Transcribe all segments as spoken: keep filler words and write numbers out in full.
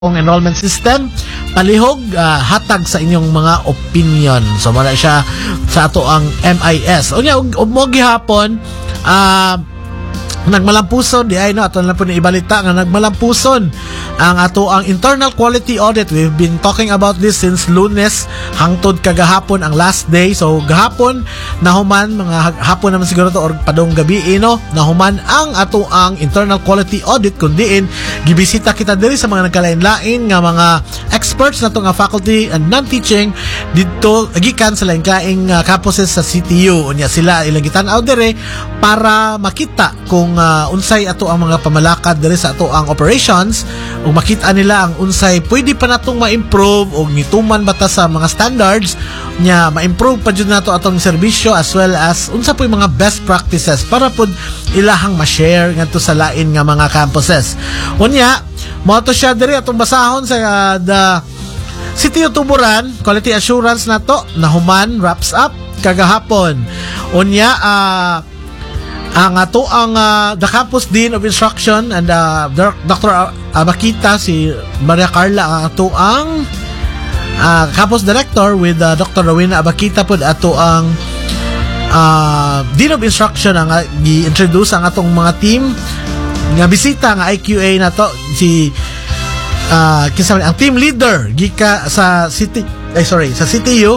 ang enrollment system palihog uh, hatag sa inyong mga opinion. So muna siya sa ato ang M I S. Unya ug mo gihapon uh, nagmalampuson di ay no ato na po ni ibalita nga nagmalampuson ang ato ang internal quality audit. We've been talking about this since Lunes hangtod kagahapon ang last day. So gahapon nahuman mga hapon naman siguro to or padong gabi no nahuman ang ato ang internal quality audit kundiin gibisita kita diri sa mga nagkalain-lain nga mga experts nato nga faculty and non-teaching dito gikan sa lain-laing uh, campuses sa C T U. Unya sila ilang gitan-aw dire para makita kung uh, unsay ato ang mga pamalakad diri sa ato ang operations ug makita nila ang unsay pwede pa natong ma-improve o ngituman bata sa mga standards nya ma-improve pa jud nato atong serbisyo as well as unsa po'y mga best practices para pud ilahang ma-share ngadto sa lain nga mga campuses. Unya mo to siya diri atong basahon sa uh, the City of Tuburan quality assurance nato nahuman wraps up kagahapon. Unya uh, ang ato ang uh, the campus dean of instruction and uh, Doctor Abakita si Maria Carla ang ato ang uh, campus director with uh, Doctor Rowena Abakita pud ato ang uh, dean of instruction ang uh, gi-introduce ang atong mga team nga bisita nga I Q A nato si uh, kinsa ang team leader gika sa city ay sorry sa C T U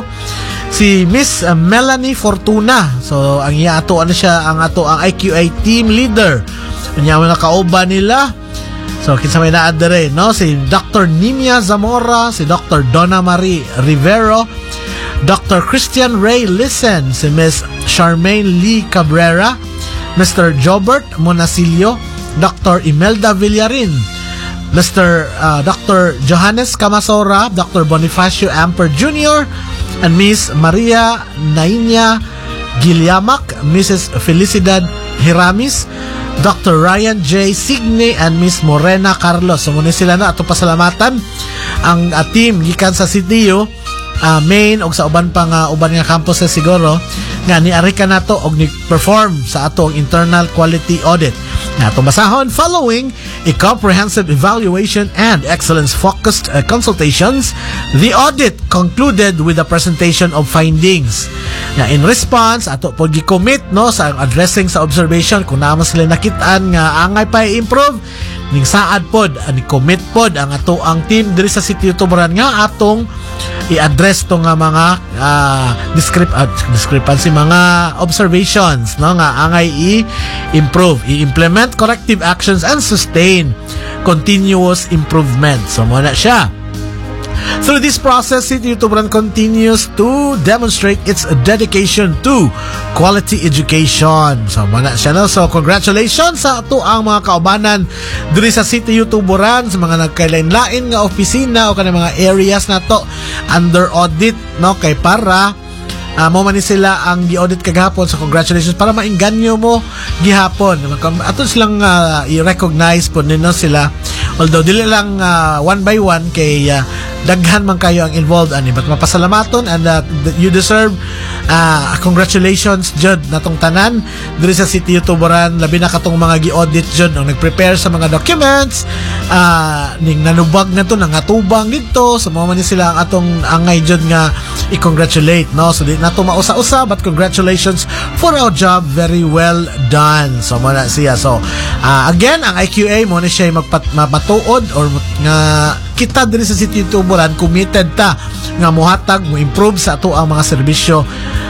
si Miss uh, Melanie Fortuna. So ang iya ato ano siya ang ato ang I Q A team leader. Unya mga kauban nila. So kinsa may naa dire no si Doctor Nimia Zamora, si Doctor Donna Marie Rivero, Doctor Christian Ray Listen, si Miss Charmaine Lee Cabrera, Mister Jobert Monasilio, Doctor Imelda Villarin, Mister Uh, Doctor Johannes Camasora, Doctor Bonifacio Amper Junior, and Miss Maria Nainya Giliamak, Missus Felicidad Hiramis, Doctor Ryan J. Signe, and Miss Morena Carlos. So muna sila na ato pasalamatan ang uh, team gikan sa C T U uh, main og sa uban pa nga uban nga campuses siguro nga niari ka nato og ni-perform sa ato ang internal quality audit. Na atong basahon following a comprehensive evaluation and excellence-focused uh, consultations, the audit concluded with a presentation of findings. Na in response, ato po gi-commit no sa addressing sa observation kung naman sila nakitaan nga angay pa i-improve ning saad pod ani commit pod ang ato ang team diri sa City of Tuburan nga atong i-address to nga mga uh, discrep uh, discrepancy mga observations no nga angay i-improve, i-implement corrective actions and sustain continuous improvement. So mo na siya. Through this process, City of Tuburan continues to demonstrate its dedication to quality education. So, mana siya no? So, congratulations sa ato ang mga kaubanan diri sa City of Tuburan sa mga nagkailain-lain nga opisina o kanang mga areas na to under audit, no? Kay para Uh, mo man ni sila ang gi-audit kagahapon. So congratulations para mainganyo mo gihapon. Ato silang uh, i-recognize po nino sila. Although dili lang uh, one by one kay uh, daghan man kayo ang involved ani but mapasalamaton and uh, you deserve uh, congratulations jud natong tanan diri sa City of Tuburan labi na katong mga gi-audit jud ang nag-prepare sa mga documents uh, ning nanubag na to nangatubang dito so mo man ni sila ang atong angay jud nga i-congratulate no so di nato mausa-usa but congratulations for our job, very well done. So mo na siya. So uh, again ang I Q A mo na siya magpat mapatuod or nga kita diri sa City of Tuburan committed ta nga mohatag mo improve sa ato ang mga serbisyo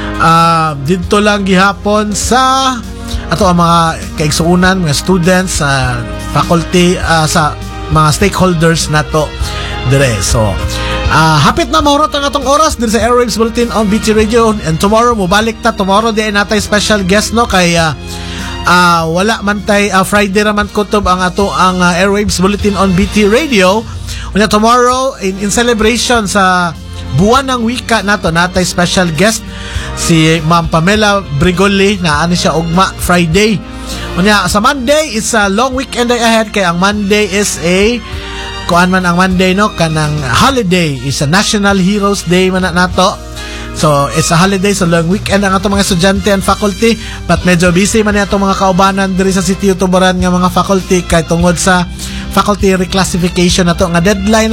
uh, dito lang gihapon sa ato ang mga kaigsuunan mga students sa uh, faculty uh, sa mga stakeholders nato dire. So Uh, hapit na mahurot ang atong oras din sa Airwaves Bulletin on B T Radio and tomorrow mubalik ta tomorrow di ay natay special guest no kay uh, uh, wala man tay uh, Friday raman kutob ang ato ang uh, Airwaves Bulletin on B T Radio. Unya tomorrow in, in celebration sa buwan ng wika nato natay special guest si Ma'am Pamela Brigoli na ani siya ugma Friday. Unya sa Monday is a long weekend day ahead kay ang Monday is a kuan man ang Monday no kanang holiday is a National Heroes Day man nato. So it's a holiday so long weekend ang ato mga estudyante and faculty but medyo busy man ato mga kaubanan diri sa City of Tuburan nga mga faculty kay tungod sa faculty reclassification na to nga deadline